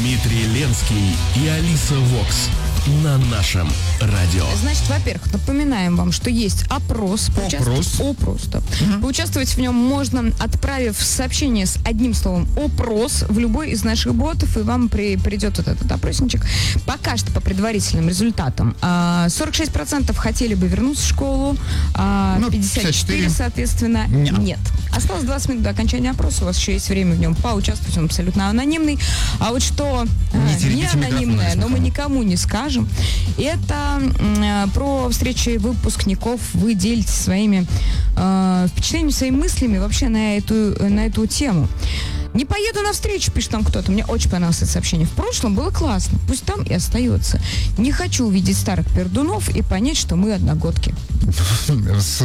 Дмитрий Ленский и Алиса Вокс на нашем радио. Значит, во-первых, напоминаем вам, что есть опрос. Опрос, да. Поучаствовать в нем можно, отправив сообщение с одним словом «опрос» в любой из наших ботов, и вам придет вот этот опросничек. Пока что по предварительным результатам 46% хотели бы вернуться в школу, 54% соответственно нет. Осталось 20 минут до окончания опроса, у вас еще есть время в нем поучаствовать, он абсолютно анонимный. А вот что не анонимное, но мы никому не скажем, это про встречи выпускников. Вы делитесь своими впечатлениями, своими мыслями вообще на эту тему. Не поеду на встречу, пишет там кто-то. Мне очень понравилось это сообщение. В прошлом было классно, пусть там и остается. Не хочу увидеть старых пердунов и понять, что мы одногодки. С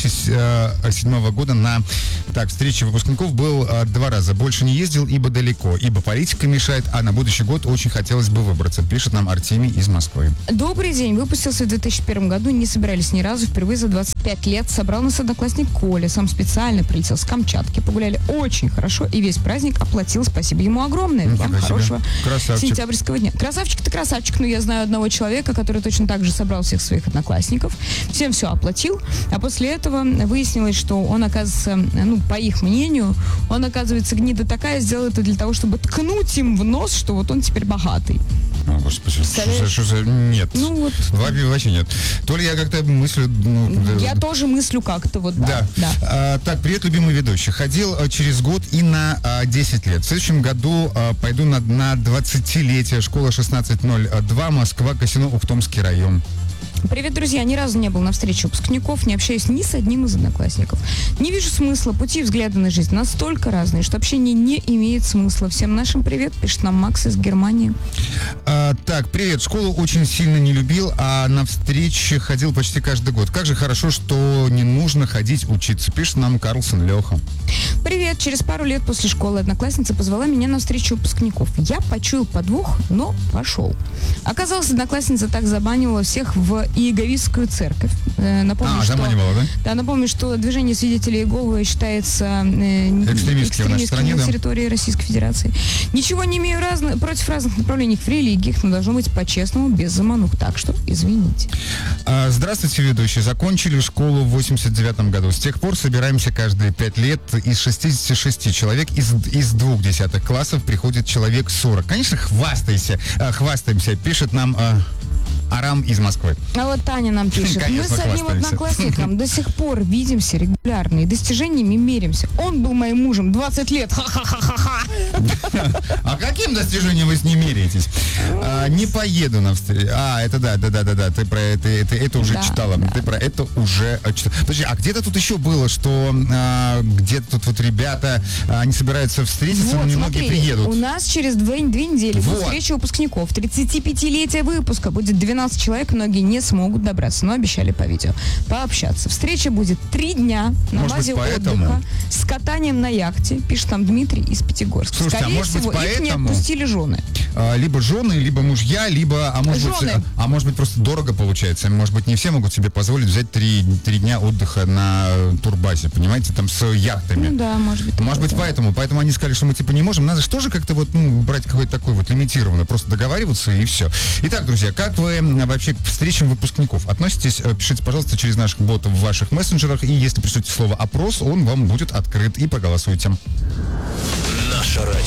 2007 года на встрече выпускников был 2 раза. Больше не ездил, ибо далеко, ибо политика мешает, а на будущий год очень хотелось бы выбраться, пишет нам Артемий из Москвы. Добрый день. Выпустился в 2001 году, не собирались ни разу. Впервые за 25 лет собрал нас одноклассник Коля. Сам специально прилетел с Камчатки. Погуляли очень хорошо и весь праздник оплатил. Спасибо ему огромное. Вам хорошего сентябрьского дня. Красавчик ты красавчик. Но я знаю одного человека, который точно так же собрал всех своих одноклассников. Всем все оплатил. А после этого выяснилось, что он, оказывается, по их мнению, он, оказывается, гнида такая, сделал это для того, чтобы ткнуть им в нос, что вот он теперь богатый. О, Господи, что за... Нет. Вообще нет. То ли я как-то мыслю... Я тоже мыслю как-то, да. Так, привет, любимый ведущий. Ходил через год и на 10 лет. В следующем году пойду на 20-летие. Школа 1602, Москва, Косино, Ухтомский район. Привет, друзья. Ни разу не был на встрече выпускников, не общаюсь ни с одним из одноклассников. Не вижу смысла, пути и взгляды на жизнь настолько разные, что общение не имеет смысла. Всем нашим привет, пишет нам Макс из Германии. Так, привет. Школу очень сильно не любил, а на встречи ходил почти каждый год. Как же хорошо, что не нужно ходить учиться, пишет нам Карлсон Леха. Привет. Через пару лет после школы одноклассница позвала меня на встречу выпускников. Я почуял подвох, но пошел. Оказалось, одноклассница так заманивала всех в Иеговистскую церковь. Заманивала, да? Да, напомню, что движение свидетелей Иеговы считается экстремистским на территории Российской Федерации. Ничего не имею против разных направлений в религиях, но должно быть по-честному, без заманух. Так что извините. Здравствуйте, ведущие. Закончили школу в 89 году. С тех пор собираемся каждые 5 лет. Из 66 человек из 2 десятых классов приходит человек 40. Конечно, хвастаемся, пишет нам... Арам из Москвы. А вот Таня нам пишет. Мы с одним одноклассником до сих пор видимся регулярно и достижениями меримся. Он был моим мужем 20 лет. Ха-ха-ха-ха-ха. А каким достижением вы с ним меряетесь? Не поеду на встречу. Это да. Ты про это уже читала. Ты про это уже читала. Подожди, а где-то тут еще было, что где-то тут ребята, они собираются встретиться, но немногие приедут. У нас через 2 недели будет встреча выпускников. 35-летие выпуска. Будет 12 человек, многие не смогут добраться, но обещали по видео пообщаться. Встреча будет 3 дня на базе отдыха с катанием на яхте, пишет нам Дмитрий из Пятигорска. Слушайте, скорее всего, их не отпустили жены. Либо жены, либо мужья, либо, может быть, просто дорого получается. Может быть, не все могут себе позволить взять 3 дня отдыха на турбазе, понимаете, там с яхтами. Может быть, поэтому они сказали, что мы не можем. Надо же тоже как-то брать какой-то такой лимитированный, просто договариваться и все. Итак, друзья, как вы вообще к встречам выпускников относитесь? Пишите, пожалуйста, через наших ботов в ваших мессенджерах, и если пришлете слово «опрос», он вам будет открыт, и проголосуйте. Наше радио.